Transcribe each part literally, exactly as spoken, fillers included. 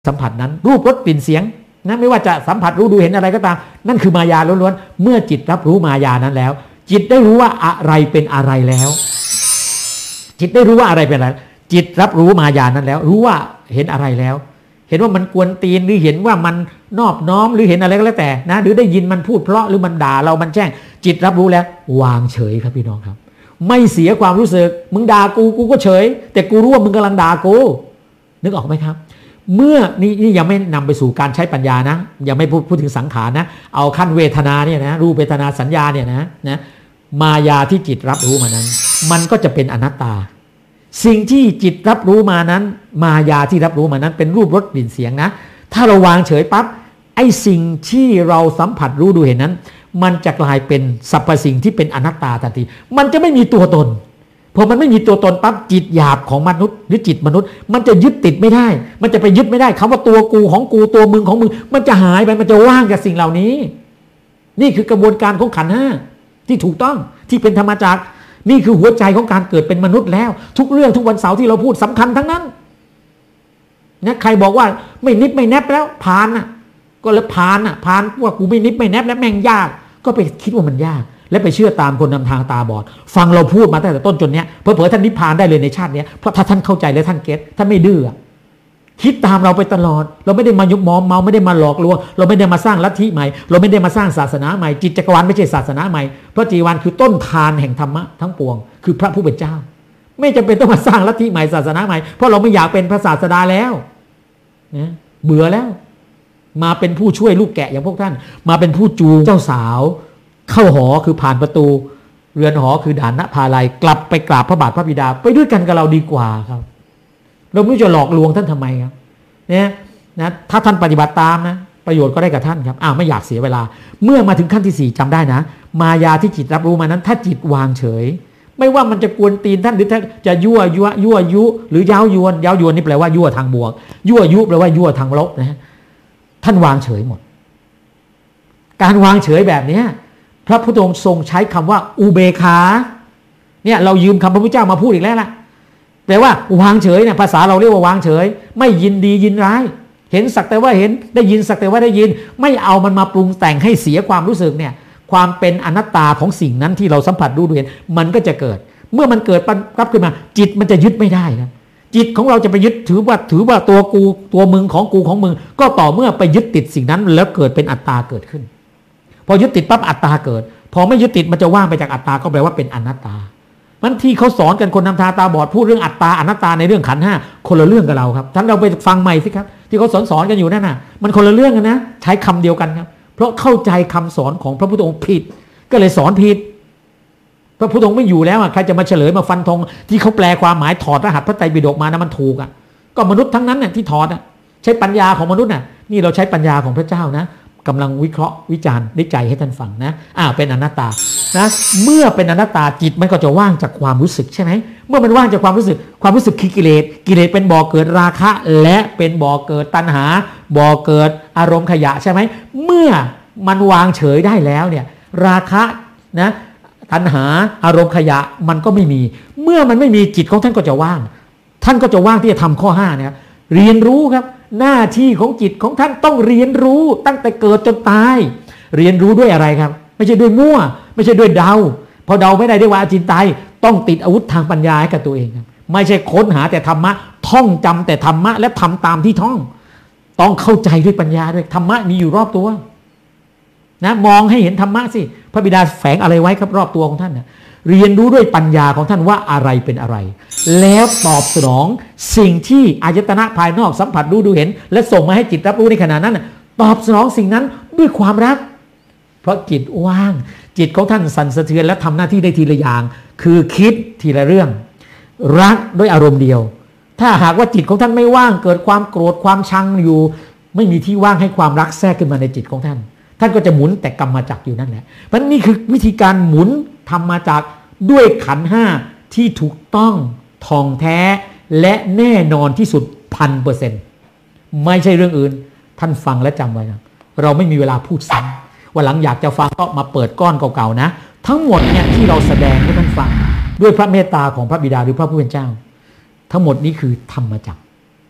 สัมผัสนั้นรูปรสกลิ่นเสียงนะไม่ว่าจะสัมผัสรู้ดูเห็นอะไรก็ตามนั่นคือมายาล้วนๆเมื่อจิตรับรู้มายานั้นแล้วจิตได้รู้ว่าอะไรเป็นอะไรแล้วจิตได้รู้ว่าอะไรเป็นอะไรจิตรับรู้มายานั้นแล้วรู้ว่าเห็นอะไรแล้วเห็นว่ามันกวนตีนหรือเห็นว่ามันนอบน้อมหรือเห็นอะไรก็แล้วแต่นะหรือได้ยินมันพูดเพราะหรือมันด่าเรามันแช่งจิตรับรู้แล้ววางเฉยครับพี่น้องครับไม่เสียความรู้สึกมึงด่ากูกูก็เฉยแต่กูรู้ว่ามึงกำลังด่ากูนึกออกไหมครับเมื่อนี่นี่ยังไม่นำไปสู่การใช้ปัญญานะยังไม่พูดพูดถึงสังขารนะเอาขั้นเวทนาเนี่ยนะรูปเวทนาสัญญาเนี่ยนะนะมายาที่จิตรับรู้มานั้นมันก็จะเป็นอนัตตาสิ่งที่จิตรับรู้มานั้นมายาที่รับรู้มานั้นเป็นรูปรสกลิ่นเสียงนะถ้าเราวางเฉยปั๊บไอ้สิ่งที่เราสัมผัสรู้ดูเห็นนั้นมันจะกลายเป็นสรรพสิ่งที่เป็นอนัตตาทันทีมันจะไม่มีตัวตนพอมันไม่มีตัวตนปั๊บจิตหยาบของมนุษย์หรือจิตมนุษย์มันจะยึดติดไม่ได้มันจะไปยึดไม่ได้คำว่าตัวกูของกูตัวมึงของมึงมันจะหายไปมันจะว่างจากสิ่งเหล่านี้นี่คือกระบวนการของขันธ์ห้าที่ถูกต้องที่เป็นธรรมจักรนี่คือหัวใจของการเกิดเป็นมนุษย์แล้วทุกเรื่องทุกวันเสาร์ที่เราพูดสำคัญทั้งนั้นนะใครบอกว่าไม่นิบไม่แนบแล้วผ่านน่ะก็เลยผ่านน่ะผ่านว่ากูไม่นิบไม่แนบแล้วแม่งยากก็ไปคิดว่ามันยากและไปเชื่อตามคนนำทางตาบอดฟังเราพูดมาตั้งแต่ต้นจนเนี้ยเผลอๆท่านนิพพานได้เลยในชาตินี้เพราะถ้าท่านเข้าใจและท่านเก็ตท่านไม่ดื้อคิดตามเราไปตลอดเราไม่ได้มายุบมอมเมาไม่ได้มาหลอกลวงเราไม่ได้มาสร้างลัทธิใหม่เราไม่ได้มาสร้างศาสนาใหม่จิตจักรวาลไม่ใช่ศาสนาใหม่เพราะจีวรคือต้นทานแห่งธรรมะทั้งปวงคือพระผู้เป็นเจ้าไม่จำเป็นต้องมาสร้างลัทธิใหม่ศาสนาใหม่เพราะเราไม่อยากเป็นพระศาสดาแล้วนะเบื่อแล้วมาเป็นผู้ช่วยลูกแกะอย่างพวกท่านมาเป็นผู้จูงเจ้าสาวเข้าหอคือผ่านประตูเรือนหอคือด่านณภาลัยกลับไปกราบพระบาทพระบิดาไปด้วยกันกับเราดีกว่าครับเราไม่รู้จะหลอกลวงท่านทำไมครับเนี่ยนะถ้าท่านปฏิบัติตามนะประโยชน์ก็ได้กับท่านครับอ้าวไม่อยากเสียเวลาเมื่อมาถึงขั้นที่สี่จำได้นะมายาที่จิตรับรู้มานั้นถ้าจิตวางเฉยไม่ว่ามันจะกวนตีนท่านหรือท่านจะยั่วยั่วยั่วยุหรือย้าวยวนย้าวยวนนี่แปลว่ายั่วทางบวกยั่วยุแปลว่ายั่วทางลบนะท่านวางเฉยหมดการวางเฉยแบบนี้พระพุทธองค์ทรงใช้คำว่าอุเบกขาเนี่ยเรายืมคำพระพุทธเจ้ามาพูดอีกแล้วล่ะแปลว่าวางเฉยเนี่ยภาษาเราเรียกว่าวางเฉยไม่ยินดียินร้ายเห็นสักแต่ว่าเห็นได้ยินสักแต่ว่าได้ยินไม่เอามันมาปรุงแต่งให้เสียความรู้สึกเนี่ยความเป็นอนัตตาของสิ่งนั้นที่เราสัมผัสรู้ดูเห็นมันก็จะเกิดเมื่อมันเกิดปั๊บขึ้นมาจิตมันจะยึดไม่ได้นะจิตของเราจะไปยึดถือว่าถือว่าตัวกูตัวมึงของกูของมึงก็ต่อเมื่อไปยึดติดสิ่งนั้นแล้วเกิดเป็นอัตตาเกิดขึ้นพอยึดติดปั๊บอัตตาเกิดพอไม่ยึดติดมันจะว่างไปจากอัตตาก็แปลว่าเป็นอนัตตามันที่เขาสอนกันคนนำทางตาบอดพูดเรื่องอัตตาอนัตตาในเรื่องขันธ์ห้าคนละเรื่องกับเราครับท่านเราไปฟังใหม่สิครับที่เขาสอนสอนกันอยู่นั่นน่ะมันคนละเรื่องกันนะใช้คำเดียวกันครับเพราะเข้าใจคำสอนของพระพุทธองค์ผิดก็เลยสอนผิดพระพุทธองค์ไม่อยู่แล้วอ่ะใครจะมาเฉลยมาฟันธงที่เขาแปลความหมายถอดรหัสพระไตรปิฎกมานะมันถูกอ่ะก็มนุษย์ทั้งนั้นน่ะที่ถอดอ่ะใช้ปัญญาของมนุษย์น่ะนี่เราใช้ปัญญาของพระเจ้านะกำลังวิเคราะห์วิจารณ์วิจัยให้ท่านฟังนะอ่าเป็นอนัตตานะเมื่อเป็นอนัตตาจิตมันก็จะว่างจากความรู้สึกใช่ไหมเมื่อมันว่างจากความรู้สึกความรู้สึกคือกิเลสกิเลสเป็นบ่อเกิดราคะและเป็นบ่อเกิดตัณหาบ่อเกิดอารมณ์ขยะใช่ไหมเมื่อมันวางเฉยได้แล้วเนี่ยราคะนะตัณหาอารมณ์ขยะมันก็ไม่มีเมื่อมันไม่มีจิตของท่านก็จะว่างท่านก็จะว่างที่จะทำข้อห้าเนี่ยเรียนรู้ครับหน้าที่ของจิตของท่านต้องเรียนรู้ตั้งแต่เกิดจนตายเรียนรู้ด้วยอะไรครับไม่ใช่ด้วยมั่วไม่ใช่ด้วยเดาพอเดาไม่ได้ด้วยว่าจินไตต้องติดอาวุธทางปัญญาให้กับตัวเองครับไม่ใช่ค้นหาแต่ธรรมะท่องจำแต่ธรรมะและทำตามที่ท่องต้องเข้าใจด้วยปัญญาด้วยธรรมะมีอยู่รอบตัวนะมองให้เห็นธรรมะสิพระบิดาแฝงอะไรไว้ครับรอบตัวของท่านนะเรียนรู้ด้วยปัญญาของท่านว่าอะไรเป็นอะไรแล้วตอบสนองสิ่งที่อายตนะภายนอกสัมผัสรู้ดูเห็นและส่งมาให้จิตรับรู้ในขณะนั้นตอบสนองสิ่งนั้นด้วยความรักเพราะจิตว่างจิตของท่านสั่นสะเทือนและทำหน้าที่ได้ทีละอย่างคือคิดทีละเรื่องรักด้วยอารมณ์เดียวถ้าหากว่าจิตของท่านไม่ว่างเกิดความโกรธความชังอยู่ไม่มีที่ว่างให้ความรักแทรกขึ้นมาในจิตของท่านท่านก็จะหมุนแต่กรรมจักรอยู่นั่นแหละเพราะนี่คือวิธีการหมุนธรรมจักรด้วยขันธ์ห้าที่ถูกต้องท่องแท้และแน่นอนที่สุดพันเปอร์เซ็นต์ไม่ใช่เรื่องอื่นท่านฟังและจำไว้นะเราไม่มีเวลาพูดซ้ำวันหลังอยากจะฟังก็มาเปิดก้อนเก่าๆนะทั้งหมดเนี่ยที่เราแสดงให้ท่านฟังด้วยพระเมตตาของพระบิดาหรือพระผู้เป็นเจ้าทั้งหมดนี้คือธรรมจักร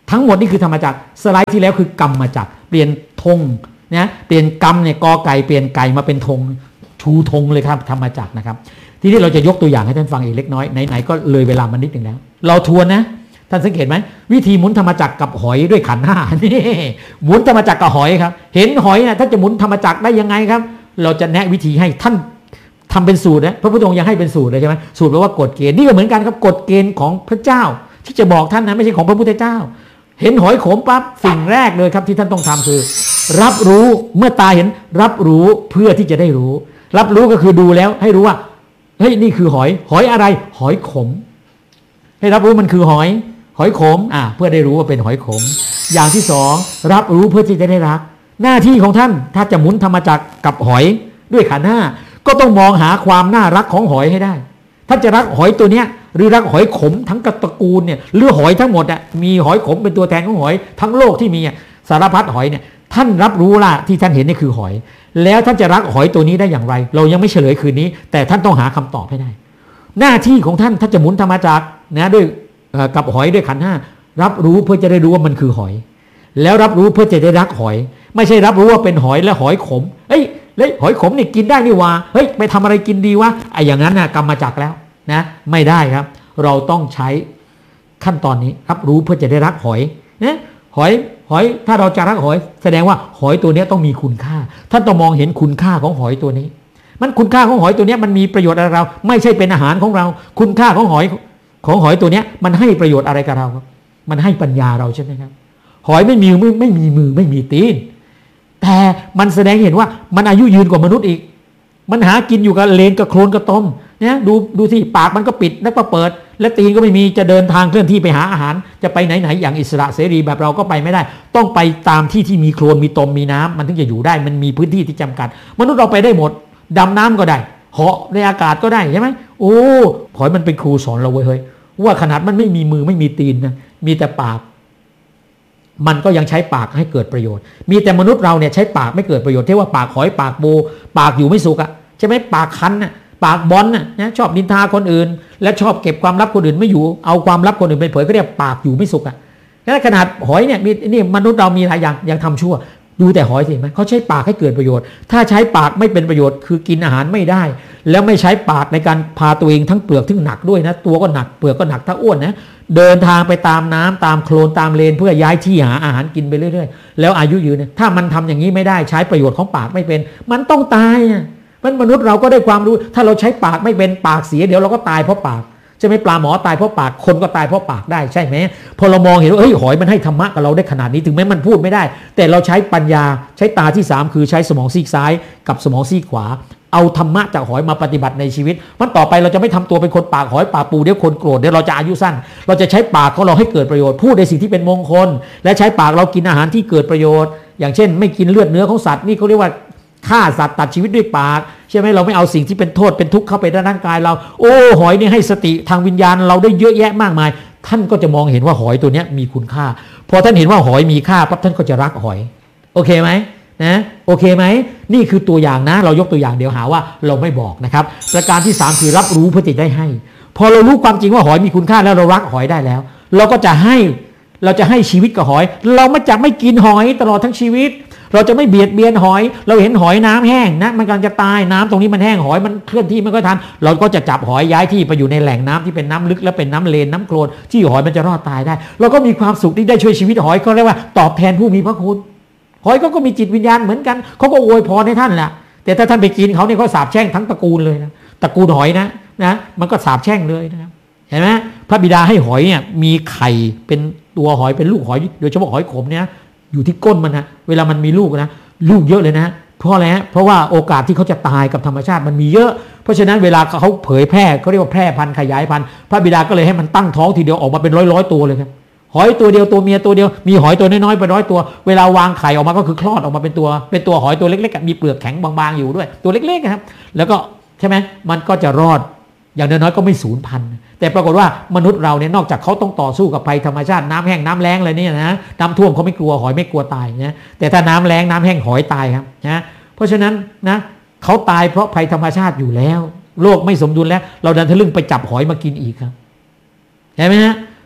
ทั้งหมดนี่คือธรรมจักรสไลด์ที่แล้วคือกรรมมาจากเปลี่ยนธงนะเปลี่ยนกรรมเนี่ยกอไก่เปลี่ยนไก่มาเป็นธงชูธงเลยครับธรรมจักรนะครับทีนี้เราจะยกตัวอย่างให้ท่านฟังอีกเล็กน้อยไหนๆก็เลยเวลามันนิดหนึ่งแล้วเราทวนนะท่านสังเกตไหมวิธีหมุนธรรมจักรกับหอยด้วยขันธ์ห้านี่หมุนธรรมจักรกับหอยครับเห็นหอยนะท่านจะหมุนธรรมจักรได้ยังไงครับเราจะแนะวิธีให้ท่านทำเป็นสูตรนะพระพุทธองค์ยังให้เป็นสูตรเลยใช่ไหมสูตรแปลว่ากฎเกณฑ์นี่ก็เหมือนกันครับกฎเกณฑ์ของพระเจ้าที่จะบอกท่านนะไม่ใช่ของพระพุทธเจ้าเห็นหอยขมปั๊บสิ่งแรกเลยครับที่ท่านต้องทำคือรับรู้เมื่อตาเห็นรับรู้เพื่อที่จะได้รู้รับรู้ก็คือดูแล้วให้รู้ว่าเฮ้ยนี่คือหอยหอยอะไรหอยขมให้รับรู้มันคือหอยหอยขมอ่ะเพื่อได้รู้ว่าเป็นหอยขมอย่างที่สองรับรู้เพื่อที่จะได้รักหน้าที่ของท่านถ้าจะหมุนธรรมจักรกับหอยด้วยขันธ์ห้าก็ต้องมองหาความน่ารักของหอยให้ได้ถ้าจะรักหอยตัวเนี้ยหรือรักหอยขมทั้งตระกูลเนี่ยหรือหอยทั้งหมดอ่ะมีหอยขมเป็นตัวแทนของหอยทั้งโลกที่มีสารพัดหอยเนี่ยท่านรับรู้ละที่ท่านเห็นนี่คือหอยแล้วท่านจะรักหอยตัวนี้ได้อย่างไรเรายังไม่เฉลยคืนนี้แต่ท่านต้องหาคำตอบให้ได้หน้าที่ของท่านถ้าจะหมุนธรรมจักรนะด้วยกับหอยด้วยขันธ์ห้ารับรู้เพื่อจะได้รู้ว่ามันคือหอยแล้วรับรู้เพื่อจะได้รักหอยไม่ใช่รับรู้ว่าเป็นหอยและหอยขมเอ้ยแล้วหอยขมนี่กินได้นี่ว่าเฮ้ยไปทำอะไรกินดีวะไอ้อย่างนั้นนะกรรมจักรแล้วนะไม่ได้ครับเราต้องใช้ขั้นตอนนี้รับรู้เพื่อจะได้รักหอยนะหอยหอยถ้าเราจะรักหอยแสดงว่าหอยตัวนี้ต้องมีคุณค่าท่านต้องมองเห็นคุณค่าของหอยตัวนี้มันคุณค่าของหอยตัวนี้มันมีประโยชน์อะไรเราไม่ใช่เป็นอาหารของเราคุณค่าของหอยของหอยตัวนี้มันให้ประโยชน์อะไรกับเราครับมันให้ปัญญาเราใช่ไหมครับหอยไม่มีมือไม่มีมือไม่มีตีนแต่มันแสดงเห็นว่ามันอายุยืนกว่ามนุษย์อีกมันหากินอยู่กับเลนกับโคลนกับตมเนี่ยดูดูที่ปากมันก็ปิดแล้วก็เปิดและตีนก็ไม่มีจะเดินทางเคลื่อนที่ไปหาอาหารจะไปไหนๆอย่างอิสระเสรีแบบเราก็ไปไม่ได้ต้องไปตามที่ที่มีโคลนมีตมมีน้ำมันถึงจะอยู่ได้มันมีพื้นที่ที่จำกัดมนุษย์เราไปได้หมดดำน้ำก็ได้เหาะในอากาศก็ได้ใช่ไหมโอ้หอยมันเป็นครูสอนเราเว้ยเฮ้ยว่าขนาดมันไม่มีมือไม่มีตีนนะมีแต่ปากมันก็ยังใช้ปากให้เกิดประโยชน์มีแต่มนุษย์เราเนี่ยใช้ปากไม่เกิดประโยชน์ที่ว่าปากหอยปากโบปากอยู่ไม่สุขอะใช่ไหมปากคันน่ะปากบอลน่ะนะชอบนินทาคนอื่นและชอบเก็บความลับคนอื่นไม่อยู่เอาความลับคนอื่นไปเผยก็เรียกปากอยู่ไม่สุขอะแล้วขนาดหอยเนี่ยมีนี่มนุษย์เรามีหลายอย่างยังทำชั่วดูแต่หอยสิมันเขาใช้ปากให้เกิดประโยชน์ถ้าใช้ปากไม่เป็นประโยชน์คือกินอาหารไม่ได้แล้วไม่ใช้ปากในการพาตัวเองทั้งเปลือกทั้งหนักด้วยนะตัวก็หนักเปลือกก็หนักถ้าอ้วนนะเดินทางไปตามน้ำตามโคลนตามเลนเพื่อย้ายที่หาอาหารกินไปเรื่อยๆแล้วอายุยืนถ้ามันทำอย่างนี้ไม่ได้ใช้ประโยชน์ของปากไม่เป็นมันต้องตายอ่ะมันมนุษย์เราก็ได้ความรู้ถ้าเราใช้ปากไม่เป็นปากเสียเดี๋ยวเราก็ตายเพราะปากใช่ไหมปลาหมอตายเพราะปากคนก็ตายเพราะปากได้ใช่ไหมพอเรามองเห็นว่าเฮ้ยหอยมันให้ธรรมะกับเราได้ขนาดนี้ถึงแม้มันพูดไม่ได้แต่เราใช้ปัญญาใช้ตาที่สามคือใช้สมองซีกซ้ายกับสมองซีกขวาเอาธรรมะจากหอยมาปฏิบัติในชีวิตมันต่อไปเราจะไม่ทำตัวเป็นคนปากหอยปากปูเดี๋ยวคนโกรธเดี๋ยวเราจะอายุสั้นเราจะใช้ปากของเราให้เกิดประโยชน์พูดในสิ่งที่เป็นมงคลและใช้ปากเรากินอาหารที่เกิดประโยชน์อย่างเช่นไม่กินเลือดเนื้อของสัตว์นี่เขาเรียกว่าฆ่าสัตว์ตัดชีวิตด้วยปากใช่ไหมเราไม่เอาสิ่งที่เป็นโทษเป็นทุกข์เข้าไปในร่างกายเราโอ้หอยนี่ให้สติทางวิญญาณเราได้เยอะแยะมากมายท่านก็จะมองเห็นว่าหอยตัวนี้มีคุณค่าพอท่านเห็นว่าหอยมีค่าปั๊บท่านก็จะรักหอยโอเคไหมนะโอเคไหมนี่คือตัวอย่างนะเรายกตัวอย่างเดี๋ยวหาว่าเราไม่บอกนะครับประการที่สามคือรับรู้เพื่อจะได้ให้พอเรารู้ความจริงว่าหอยมีคุณค่าแล้วเรารักหอยได้แล้วเราก็จะให้เราจะให้ชีวิตกับหอยเราไม่จะไม่กินหอยตลอดทั้งชีวิตเราจะไม่เบียดเบียนหอยเราเห็นหอยน้ำแห้งนะมันกำลังจะตายน้ำตรงนี้มันแห้งหอยมันเคลื่อนที่ไม่ค่อยทันเราก็จะจับหอยย้ายที่ไปอยู่ในแหล่งน้ำที่เป็นน้ำลึกและเป็นน้ำเลนน้ำโคลนที่หอยมันจะรอดตายได้เราก็มีความสุขที่ได้ช่วยชีวิตหอยก็เรียกว่าตอบแทนผู้มีพระคุณหอยก็ก็มีจิตวิญญาณเหมือนกันเขาก็อวยพรให้ท่านแหละแต่ถ้าท่านไปกินเขาเนี่ยเขาสาปแช่งทั้งตระกูลเลยนะตระกูลหอยนะนะมันก็สาปแช่งเลยนะครับเห็นไหมพระบิดาให้หอยเนี่ยมีไข่เป็นตัวหอยเป็นลูกหอยโดยเฉพาะหอยขมเนี่ยอยู่ที่ก้นมันนะเวลามันมีลูกนะลูกเยอะเลยนะเพราะอะไรฮะเพราะว่าโอกาสที่เขาจะตายกับธรรมชาติมันมีเยอะเพราะฉะนั้นเวลาเขาเผยแพร่เขาเรียกว่าแพร่พันธุ์ขยายพันธุ์พระบิดาก็เลยให้มันตั้งท้องทีเดียวออกมาเป็นร้อยร้อยตัวเลยครับหอยตัวเดียวตัวเมียตัวเดียวมีหอยตัวน้อยๆไปร้อยตัวเวลาวางไข่ออกมาก็คือคลอดออกมาเป็นตัวเป็นตัวหอยตัวเล็กๆมีเปลือกแข็งบางๆอยู่ด้วยตัวเล็กๆนะครับแล้วก็ใช่ไหมมันก็จะรอดอย่างน้อยๆก็ไม่สูญพันธุ์แต่ปรากฏว่ามนุษย์เราเนี่ยนอกจากเขาต้องต่อสู้กับภัยธรรมชาติน้ำแห้งน้ำแล้งอะไรเนี่ยนะน้ำท่วมเขาไม่กลัวหอยไม่กลัวตายนะแต่ถ้าน้ำแล้งน้ำแห้งหอยตายครับนะเพราะฉะนั้นนะเขาตายเพราะภัยธรรมชาติอยู่แล้วโลกไม่สมดุลแล้วเราดันทะลึ่งไปจับหอยมากินอีกครับเห็นไหมฮะ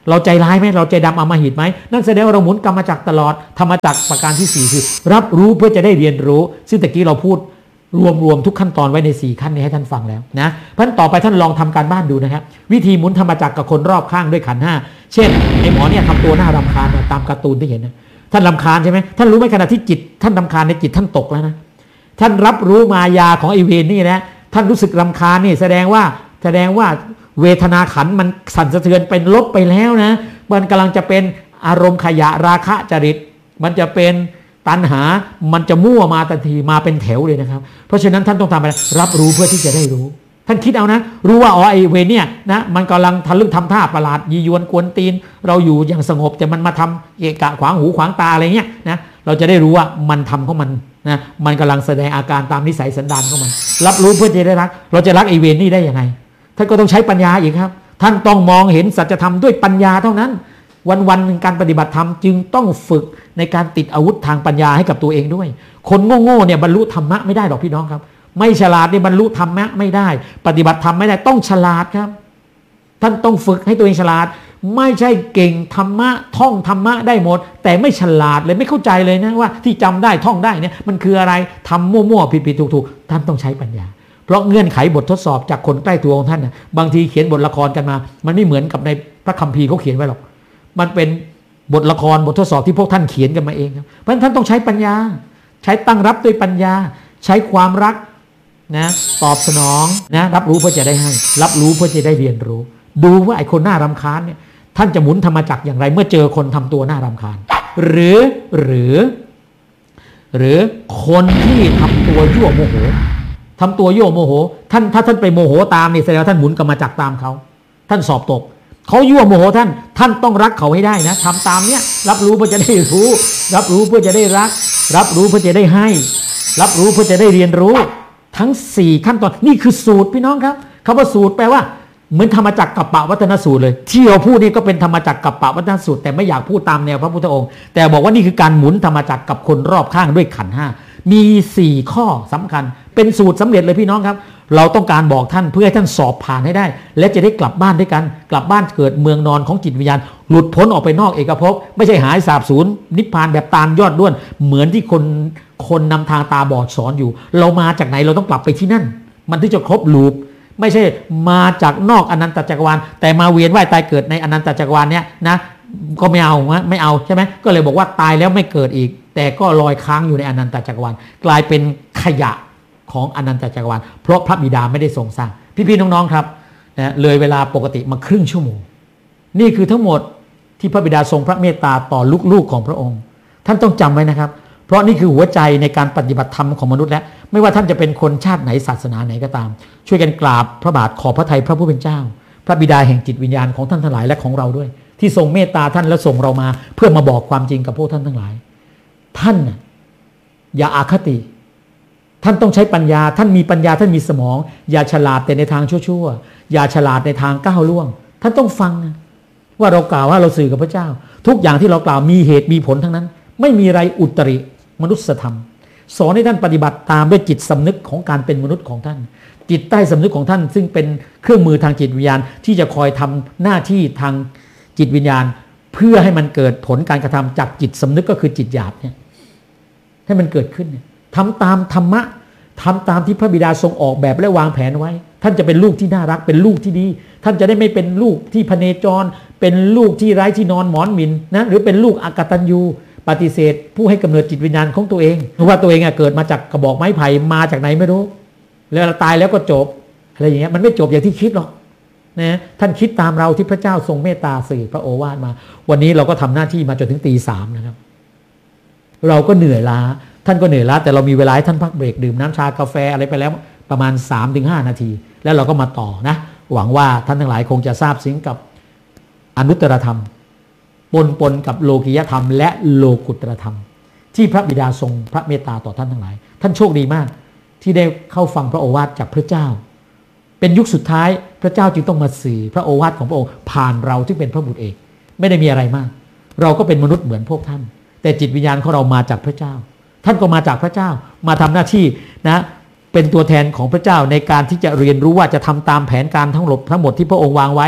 เราใจร้ายไหมเราใจดำอำมหิตไหมนั่นแสดงว่าเราหมุนกรรมจักรตลอดธรรมจักรประการที่สี่คือรับรู้เพื่อจะได้เรียนรู้ซึ่งตะกี้เราพูดรวมๆทุกขั้นตอนไว้ในสี่ขั้นนี้ให้ท่านฟังแล้วนะเพราะฉะนั้นต่อไปท่านลองทำการบ้านดูนะครับวิธีหมุนธรรมจักรกับคนรอบข้างด้วยขันธ์ห้าเช่นไอ้หมอเนี่ยทำตัวน่ารำคาญตามการ์ตูนที่เห็นนะท่านรำคาญใช่ไหมท่านรู้ไหมขณะที่จิตท่านรำคาญในจิตท่านตกแล้วนะท่านรับรู้มายาของไอเวรนี่นะท่านรู้สึกรำคาญนี่แสดงว่าแสดงว่าเวทนาขันมันสั่นสะเทือนเป็นลบไปแล้วนะมันกำลังจะเป็นอารมณ์ขยะราคะจริตมันจะเป็นตัณหามันจะมั่วมาทันทีมาเป็นแถวเลยนะครับเพราะฉะนั้นท่านต้องทำอะไรรับรู้เพื่อที่จะได้รู้ท่านคิดเอานะรู้ว่าอ๋อไอเวรเนี่ยนะมันกำลังทะลึ่งทำท่าประหลาดยียวนกวนตีนเราอยู่อย่างสงบแต่มันมาทำเกะกะขวางหูขวางตาอะไรเงี้ยนะเราจะได้รู้ว่ามันทำของมันนะมันกำลังแสดงอาการตามนิสัยสันดานของมันรับรู้เพื่อจะได้รักเราจะรักไอเวรนี่ได้ยังไงท่านก็ต้องใช้ปัญญาอีกครับท่านต้องมองเห็นสัจธรรมด้วยปัญญาเท่านั้นวันๆหนึ่งการปฏิบัติธรรมจึงต้องฝึกในการติดอาวุธทางปัญญาให้กับตัวเองด้วยคนโง่ๆเนี่ยบรรลุธรรมะไม่ได้หรอกพี่น้องครับไม่ฉลาดเนี่ยบรรลุธรรมะไม่ได้ปฏิบัติธรรมไม่ได้ต้องฉลาดครับท่านต้องฝึกให้ตัวเองฉลาดไม่ใช่เก่งธรรมะท่องธรรมะได้หมดแต่ไม่ฉลาดเลยไม่เข้าใจเลยนะว่าที่จำได้ท่องได้เนี่ยมันคืออะไรทำมั่วๆผิดๆถูกๆท่านต้องใช้ปัญญาเพราะเงื่อนไขบททดสอบจากคนใกล้ตัวของท่านนะบางทีเขียนบทละครกันมามันไม่เหมือนกับในพระคัมภีร์เขาเขียนไว้หรอกมันเป็นบทละครบททดสอบที่พวกท่านเขียนกันมาเองครับเพราะฉะนั้นท่านต้องใช้ปัญญาใช้ตั้งรับด้วยปัญญาใช้ความรักนะตอบสนองนะรับรู้เพื่อจะได้ให้รับรู้เพื่อจะได้เรียนรู้ดูว่าไอ้คนน่ารำคาญเนี่ยท่านจะหมุนธรรมจักรอย่างไรเมื่อเจอคนทำตัวน่ารำคาญหรือหรือหรือคนที่ทำตัวยั่วโมโหทำตัวยั่วโมโหท่านถ้าท่านไปโมโหตามนี่แสดงว่าท่านหมุนกรรมจักรตามเขาท่านสอบตกเขายั่วโมโหท่านท่านต้องรักเขาให้ได้นะทำตามเนี้ยรับรู้เพื่อจะได้รู้รับรู้เพื่อจะได้รักรับรู้เพื่อจะได้ให้รับรู้เพื่อจะได้เรียนรู้ทั้งสี่ขั้นตอนนี่คือสูตรพี่น้องครับคำว่าสูตรแปลว่าเหมือนธรรมจักรกัปปะวัฒนสูตรเลยที่เราพูดนี่ก็เป็นธรรมจักรกัปปะวัฒนสูตรแต่ไม่อยากพูดตามแนวพระพุทธองค์แต่บอกว่านี่คือการหมุนธรรมจักรกับคนรอบข้างด้วยขันธ์ห้ามีสี่ข้อสำคัญเป็นสูตรสำเร็จเลยพี่น้องครับเราต้องการบอกท่านเพื่อให้ท่านสอบผ่านให้ได้และจะได้กลับบ้านด้วยกันกลับบ้านเกิดเมืองนอนของจิตวิญญาณหลุดพ้นออกไปนอกเอกภพไม่ใช่หายสาบสูญนิพพานแบบตาลยอดด้วนเหมือนที่คนคนนำทางตาบอดสอนอยู่เรามาจากไหนเราต้องกลับไปที่นั่นมันถึงจะครบลูปไม่ใช่มาจากนอกอนันตจักรวาลแต่มาเวียนว่ายตายเกิดในอนันตจักรวาลเนี้ยนะก็ไม่เอาไม่เอาใช่ไหมก็เลยบอกว่าตายแล้วไม่เกิดอีกแต่ก็ลอยค้างอยู่ในอนันตจักรวาลกลายเป็นขยะของอนันตจักรวาลเพราะพระบิดาไม่ได้ทรงสร้างพี่ๆน้องๆครับนะเลยเวลาปกติมาครึ่งชั่วโมงนี่คือทั้งหมดที่พระบิดาทรงพระเมตตาต่อลูกๆของพระองค์ท่านต้องจำไว้นะครับเพราะนี่คือหัวใจในการปฏิบัติธรรมของมนุษย์และไม่ว่าท่านจะเป็นคนชาติไหนศาสนาไหนก็ตามช่วยกันกราบพระบาทขอพระทัยพระผู้เป็นเจ้าพระบิดาแห่งจิตวิญญาณของท่านทั้งหลายและของเราด้วยที่ทรงเมตตาท่านและส่งเรามาเพื่อมาบอกความจริงกับพวกท่านทั้งหลายท่านอย่าอาคติท่านต้องใช้ปัญญาท่านมีปัญญาท่านมีสมองอย่าฉลาดแต่ในทางชั่วๆอย่าฉลาดในทางก้าวล่วงท่านต้องฟังว่าเรากล่าวว่าเราสื่อกับพระเจ้าทุกอย่างที่เรากล่าวมีเหตุมีผลทั้งนั้นไม่มีอะไรอุตริมนุษยธรรมสอนให้ท่านปฏิบัติตามด้วยจิตสำนึกของการเป็นมนุษย์ของท่านจิตใต้สำนึกของท่านซึ่งเป็นเครื่องมือทางจิตวิญญาณที่จะคอยทำหน้าที่ทางจิตวิญญาณเพื่อให้มันเกิดผลการกระทำจากจิตสำนึกก็คือจิตหยาบเนี่ยให้มันเกิดขึ้นเนี่ยทำตามธรรมะทำตามที่พระบิดาทรงออกแบบและวางแผนไว้ท่านจะเป็นลูกที่น่ารักเป็นลูกที่ดีท่านจะได้ไม่เป็นลูกที่พเนจรเป็นลูกที่ไร้ที่นอนหมอนหมิ่นนะหรือเป็นลูกอกตัญญูปฏิเสธผู้ให้กำเนิดจิตวิญญาณของตัวเองเพราะว่าตัวเองเกิดมาจากกระบอกไม้ไผ่มาจากไหนไม่รู้แล้วตายแล้วก็จบอะไรอย่างเงี้ยมันไม่จบอย่างที่คิดหรอกนะท่านคิดตามเราที่พระเจ้าทรงเมตตาสื่อพระโอวาทมาวันนี้เราก็ทำหน้าที่มาจนถึงตีสามนะครับเราก็เหนื่อยล้าท่านก็เหนื่อยล้าแต่เรามีเวลาให้ท่านพักเบรกดื่มน้ำชากาแฟอะไรไปแล้วประมาณ สามถึงห้า นาทีแล้วเราก็มาต่อนะหวังว่าท่านทั้งหลายคงจะทราบซึ้งกับอนุตตรธรรมปนปนกับโลกิยธรรมและโลกุตตรธรรมที่พระบิดาทรงพระเมตตาต่อท่านทั้งหลายท่านโชคดีมากที่ได้เข้าฟังพระโอวาทจากพระเจ้าเป็นยุคสุดท้ายพระเจ้าจึงต้องมาสื่อพระโอวาทของพระองค์ผ่านเราที่เป็นพระบุตรเอกไม่ได้มีอะไรมากเราก็เป็นมนุษย์เหมือนพวกท่านแต่จิตวิญญาณของเรามาจากพระเจ้าท่านก็มาจากพระเจ้ามาทำหน้าที่นะเป็นตัวแทนของพระเจ้าในการที่จะเรียนรู้ว่าจะทำตามแผนการทั้งหมดทั้งหมดที่พระองค์วางไว้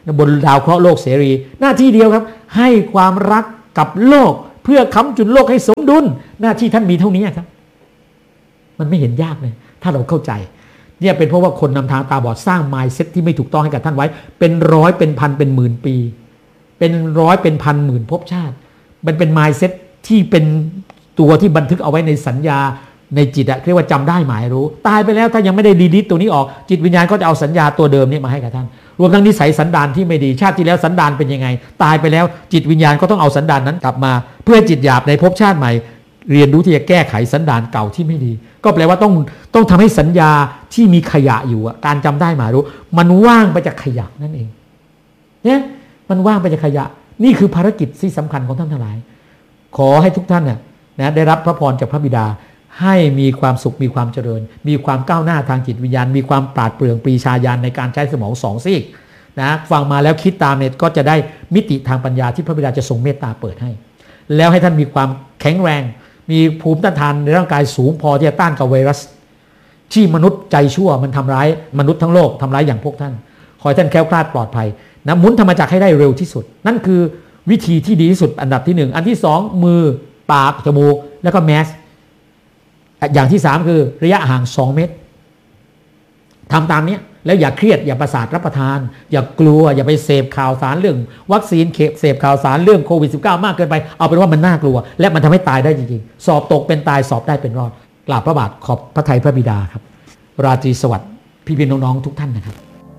บนดาวเคราะห์โลกเสรีหน้าที่เดียวครับให้ความรักกับโลกเพื่อค้ำจุนโลกให้สมดุลหน้าที่ท่านมีเท่านี้ครับมันไม่เห็นยากเลยถ้าเราเข้าใจเนี่ยเป็นเพราะว่าคนนำทางตาบอดสร้าง mindset ที่ไม่ถูกต้องให้กับท่านไว้เป็นร้อยเป็นพันเป็นหมื่นปีเป็นร้อยเป็นพันหมื่นภพชาติมันเป็น mindset ที่เป็นตัวที่บันทึกเอาไว้ในสัญญาในจิตอะเรียกว่าจำได้หมายรู้ตายไปแล้วถ้ายังไม่ได้ดีลิทตัวนี้ออกจิตวิญญาณก็จะเอาสัญญาตัวเดิมนี้มาให้กับท่านรวมทั้งนิสัยสันดานที่ไม่ดีชาติที่แล้วสันดานเป็นยังไงตายไปแล้วจิตวิญญาณก็ต้องเอาสันดานนั้นกลับมาเพื่อจิตหยาบในภพชาติใหม่เรียนรู้ที่จะแก้ไขสันดานเก่าที่ไม่ดีก็แปลว่าต้องต้องทำให้สัญญาที่มีขยะอยู่การจำได้หมายรู้มันว่างไปจากขยะนั่นเองเนี่ยมันว่างไปจากขยะนี่คือภารกิจที่สำคัญของท่านทั้งหลายขอให้ทุกท่านเนี่ยนะได้รับพระพรจากพระบิดาให้มีความสุขมีความเจริญมีความก้าวหน้าทางจิตวิญญาณมีความปราดเปรื่องปรีชาญาณในการใช้สมองสองซีกนะฟังมาแล้วคิดตามเนี่ยก็จะได้มิติทางปัญญาที่พระบิดาจะทรงเมตตาเปิดให้แล้วให้ท่านมีความแข็งแรงมีภูมิต้านทานในร่างกายสูงพอที่จะต้านกับไวรัสที่มนุษย์ใจชั่วมันทำร้ายมนุษย์ทั้งโลกทำร้ายอย่างพวกท่านขอให้ท่านแคล้วคลาดปลอดภัยนะหมุนธรรมจักรให้ได้เร็วที่สุดนั่นคือวิธีที่ดีที่สุดอันดับที่หนึ่งอันที่สองมือปากจมูกแล้วก็แมสอย่างที่สามคือระยะห่างสองเมตรทำตามนี้แล้วอย่าเครียดอย่าประสาทรับประทานอย่ากลัวอย่าไปเสพข่าวสารเรื่องวัคซีนเสพข่าวสารเรื่องโควิด สิบเก้า มากเกินไปเอาเป็นว่ามันน่ากลัวและมันทำให้ตายได้จริงๆสอบตกเป็นตายสอบได้เป็นรอดกราบพระบาทขอบพระทัยพระบิดาครับราตรีสวัสดิ์พี่พี่น้องๆทุกท่านนะครับ